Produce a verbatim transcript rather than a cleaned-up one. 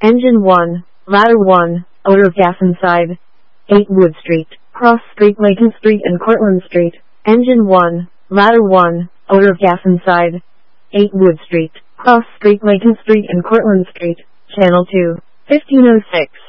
Engine one, Ladder one, odor of gas inside. eight Wood Street, Cross Street, Layton Street and Cortlandt Street. Engine one, Ladder one, odor of gas inside. eight Wood Street, Cross Street, Layton Street and Cortlandt Street. Channel two, fifteen oh six.